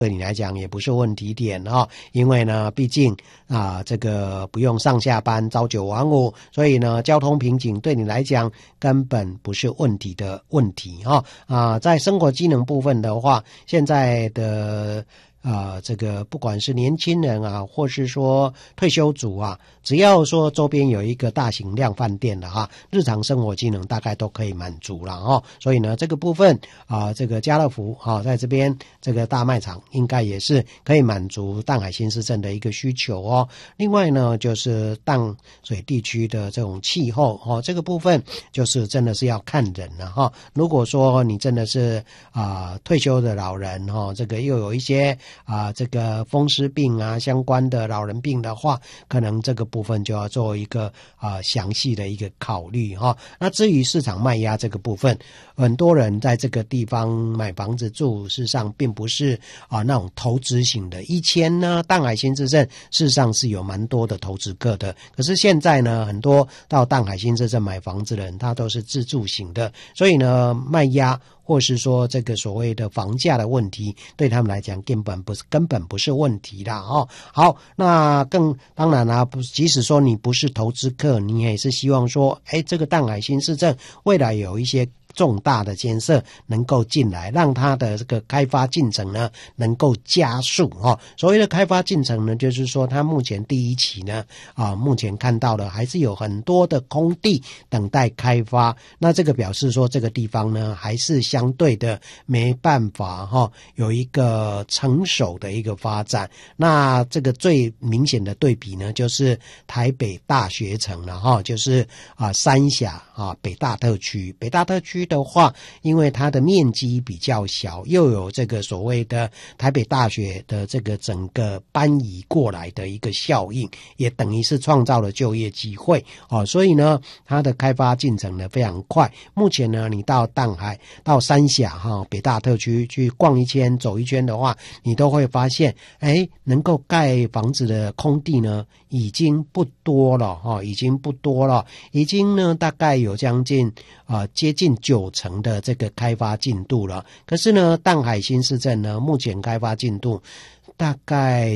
对你来讲也不是问题点因为呢毕竟这个不用上下班朝九晚五，所以呢交通瓶颈对你来讲根本不是问题在生活机能部分的话，现在的这个不管是年轻人或是说退休族只要说周边有一个大型量贩店的日常生活机能大概都可以满足了所以呢这个部分这个家乐福在这边这个大卖场应该也是可以满足淡海新市镇的一个需求另外呢就是淡水地区的这种气候这个部分就是真的是要看人了如果说你真的是退休的老人这个又有一些这个风湿病相关的老人病的话，可能这个部分就要做一个详细的一个考虑那至于市场卖压这个部分，很多人在这个地方买房子住，事实上并不是那种投资型的。以前呢淡海新市镇事实上是有蛮多的投资客的，可是现在呢很多到淡海新市镇买房子的人他都是自住型的，所以呢卖压或是说这个所谓的房价的问题对他们来讲根本不是问题啦好，那更当然即使说你不是投资客，你也是希望说这个淡海新市镇未来有一些重大的建设能够进来，让它的这个开发进程呢能够加速所谓的开发进程呢，就是说它目前第一期呢目前看到的还是有很多的空地等待开发，那这个表示说这个地方呢还是相对的没办法有一个成熟的一个发展。那这个最明显的对比呢就是台北大学城了就是三峡北大特区的话，因为它的面积比较小，又有这个所谓的台北大学的这个整个搬移过来的一个效应，也等于是创造了就业机会所以呢它的开发进程呢非常快。目前呢你到淡海到三峡北大特区去逛一圈走一圈的话，你都会发现能够盖房子的空地呢已经不多了已经呢大概有将近接近90%的这个开发进度了。可是呢淡海新市镇呢目前开发进度大概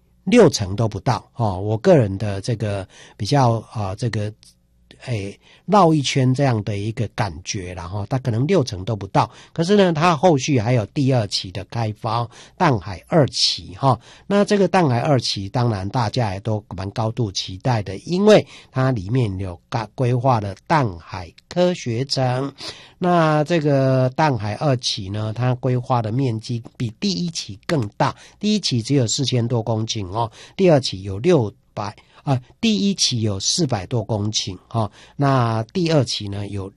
60%都不到我个人的这个比较这个绕一圈这样的一个感觉啦它可能60%都不到。可是呢它后续还有第二期的开发淡海2期那这个淡海2期当然大家也都蛮高度期待的，因为它里面有规划了淡海科学城。那这个淡海2期呢它规划的面积比第一期更大，第一期只有4000多公顷第二期有第一期有400多公顷那第二期呢有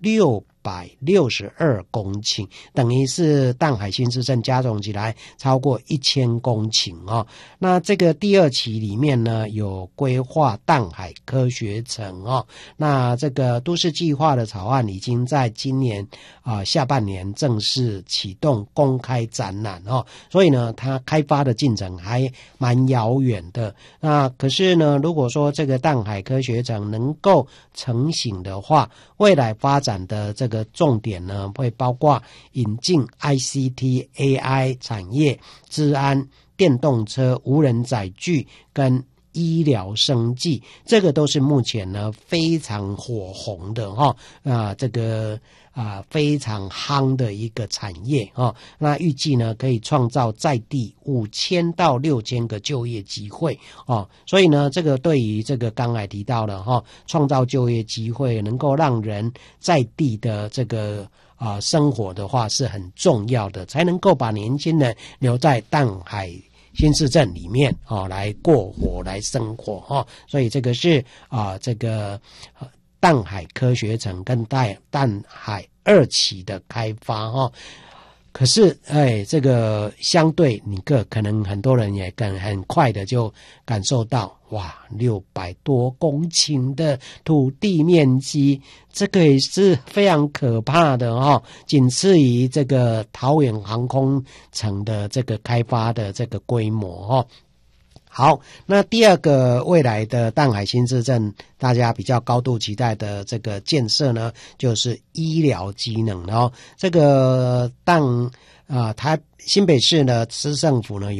662公顷，等于是淡海新市镇加总起来超过1000公顷那这个第二期里面呢有规划淡海科学城那这个都市计划的草案已经在今年下半年正式启动公开展览所以呢它开发的进程还蛮遥远的。那可是呢如果说这个淡海科学城能够成型的话，未来发展的这个重点呢会包括引进 ICT AI 产业、治安、电动车、无人载具跟医疗生技，这个都是目前呢非常火红的这个非常夯的一个产业那预计呢可以创造在地5000到6000个就业机会所以呢这个对于这个刚才提到的创造就业机会，能够让人在地的这个生活的话是很重要的，才能够把年轻人留在淡海新市镇里面来过活来生活所以这个是这个淡海科学城跟淡海2期的开发可是这个相对你可能很多人也很快的就感受到哇，600多公顷的土地面积，这个也是非常可怕的仅次于这个桃园航空城的这个开发的这个规模好，那第二个未来的淡海新市镇，大家比较高度期待的这个建设呢，就是医疗机能。然后这个新北市呢，市政府呢